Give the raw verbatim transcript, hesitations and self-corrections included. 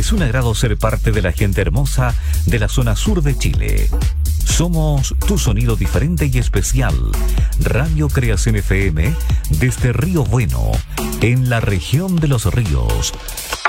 Es un agrado ser parte de la gente hermosa de la zona sur de Chile. Somos tu sonido diferente y especial. Radio Creación F M desde Río Bueno, en la región de los ríos.